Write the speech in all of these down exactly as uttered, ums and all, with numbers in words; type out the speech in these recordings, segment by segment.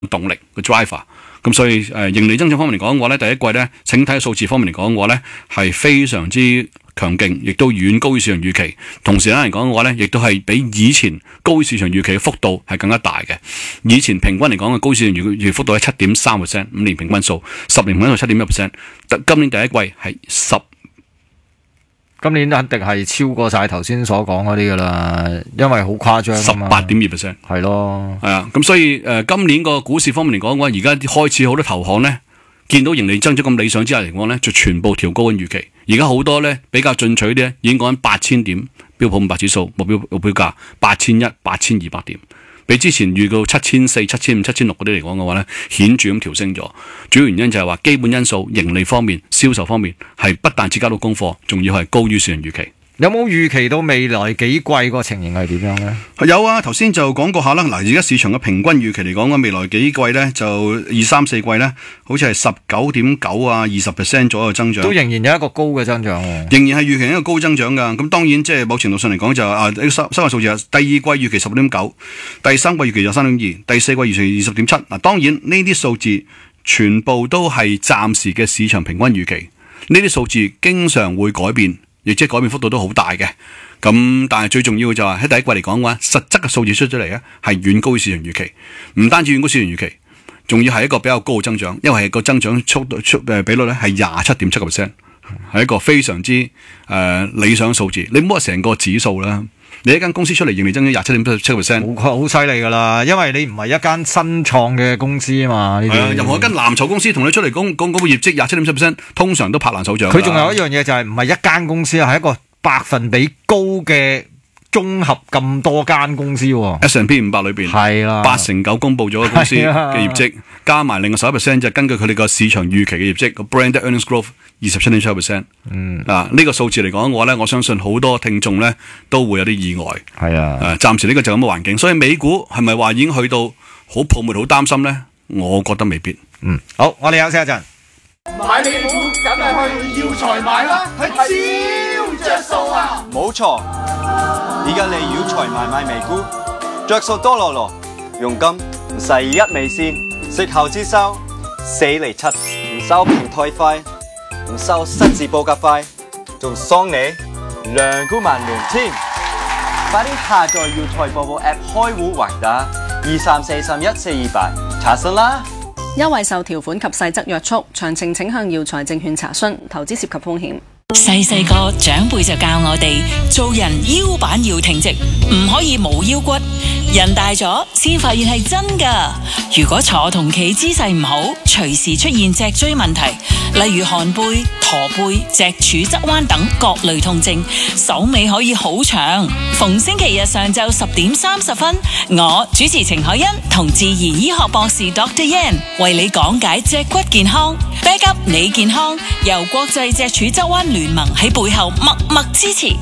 動力個 driver。咁所以誒盈利增長方面嚟講嘅話咧，第一季咧整體嘅數字方面嚟講嘅話咧係非常之強勁，亦都遠高於市場預期。同時咧嚟講嘅話咧，亦都係比以前高於市場預期嘅幅度係更加大嘅。以前平均嚟講嘅高於市場預期幅度係七點三 percent， 五年平均數，十年平均數七點一 percent。今年第一季係十。 今年肯定係超過晒頭先所講嗰啲噶啦，因為好誇張， 十八點二 percent， 係咯， 係啊，咁所以誒、呃、今年個股市方面嚟講嘅話，而家開始好多投行咧，見到盈利增長咁理想之下嚟講咧，就全部調高緊預期。而家好多咧比較進取啲咧，已經講緊八千點標普五百指數目標目標價八千一、八千二百點。比之前預到七千四、七千五、七千六嗰啲嚟講嘅話咧，顯著咁調升咗。主要原因就係話基本因素、盈利方面、銷售方面係不但只交到功課，仲要係高於市場預期。 有冇預期到未來幾季個情形係點樣呢？ 有啊，頭先就講過下啦。嗱，而家市場嘅平均預期嚟講嘅未來幾季咧，就二三四季咧，好似係十九點九啊，二十 percent 左右嘅增長， 都仍然有一個高嘅增長喎。 仍然係預期一個高增長㗎。咁當然即係某程度上嚟講就啊，呢個收收入數字啊，第二季預期十點九，第三季預期就三點二，第四季預期二十點七。嗱，當然呢啲數字全部都係暫時嘅市場平均預期，呢啲數字經常會改變。亦即係改變幅度都好大嘅，咁但係最重要嘅就係喺第一季嚟講嘅話，實質嘅數字出咗嚟咧係遠高於市場預期，唔單止遠高於市場預期，仲要係一個比較高嘅增長，因為個增長速度出誒比率咧係廿七點七個 percent， 係一個非常之誒、呃、理想數字。你唔好話成個指數啦，你一間公司出嚟盈利增長廿七點七個 percent， 好好犀利噶啦，因為你唔係一間新創嘅公司啊嘛。係啊， 任何一間藍籌公司同你出嚟講講嗰個業績廿七點七 percent， 通常都拍爛手掌。 佢仲有一樣嘢就係唔係一間公司啊，係一個百分比高嘅綜合咁多間公司。 S and P 五百裏邊係啦，八成九公佈咗公司嘅業績，加埋另外十一 percent 就係根據佢哋個市場預期嘅業績個 branded earnings growth 二十七點七 percent。嗯，啊呢、這個數字嚟講嘅話咧，我相信好多聽眾咧都會有啲意外。係啊，誒暫時呢個就咁嘅環境，所以美股係咪話已經去到好泡沫、好擔心咧？我覺得未必。嗯， 好，我哋休息一陣。 買美股梗係去耀才買啦，係超着數啊！ 冇錯，而家嚟耀才買買美股，着數多落落，佣金唔使一味先，息後之收四厘七，唔收平台費，唔收失字報價費，仲送你兩股萬元添！快啲下載耀才播報 app 開戶還打二三四三一四二八查詢啦！ 優惠受條款及細則約束，詳情請向耀才證券查詢。投資涉及風險。 細細個長輩就教我哋做人腰板要挺直，唔可以冇腰骨。人大咗先發現係真噶。如果坐同企姿勢唔好，隨時出現脊椎問題，例如寒背、駝背、脊柱側彎等各類痛症，手尾可以好長。逢星期日上晝十點三十分，我主持程海欣同自然醫學博士 Doctor Yan 為你講解脊骨健康 ，back up 你健康，由國際脊柱側彎聯盟喺背後默默支持。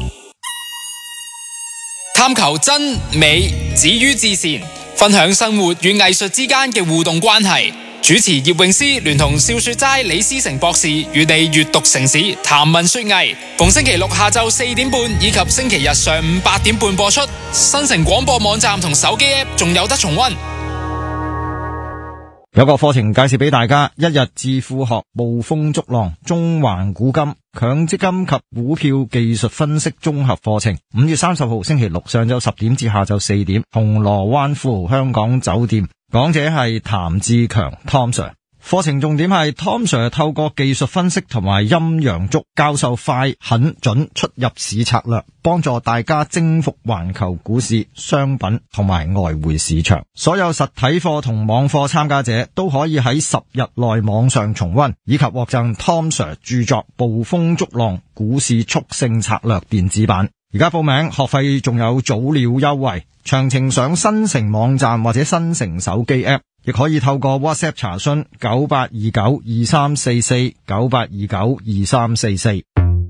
探求真美止於至善，分享生活與藝術之間嘅互動關係。主持葉詠詩聯同笑雪齋李思成博士與你閱讀城市談文說藝，逢星期六下晝四點半以及星期日上午八點半播出。新城廣播網站同手機 app 仲有得重溫。 有個課程介紹俾大家，一日致富學暴風逐浪中環古今強積金及股票技術分析綜合課程，五月三十號星期六上晝十點至下晝四點，銅鑼灣富豪香港酒店，講者係譚志強 Tom Sir。課程重點係 Tom Sir 透過技術分析同埋陰陽燭教授快、狠、準出入市策略，幫助大家征服環球股市、商品同埋外匯市場。所有實體課同網課參加者都可以喺十日內網上重溫，以及獲贈 Tom Sir 著作《暴風逐浪股市速勝策略》電子版。而家報名學費仲有早鳥優惠，詳情上新城網站或者新城手機 App， 亦可以透過 WhatsApp 查詢九八二九二三四四九八二九二三四四。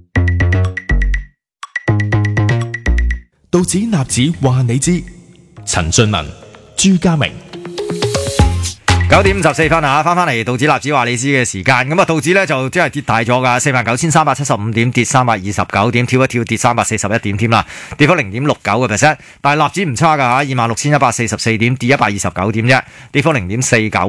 道指納指話你知，陳俊文、朱家明。 九點五十四分啊，翻翻嚟道指納指話你知嘅時間，咁啊道指咧就真係跌大咗噶，四萬九千三百七十五點，跌三百二十九點，跳一跳跌三百四十一點添啦，跌幅零點六九個 percent。但係納指唔差噶吓，二萬六千一百四十四點，跌一百二十九點啫，跌幅零點四九。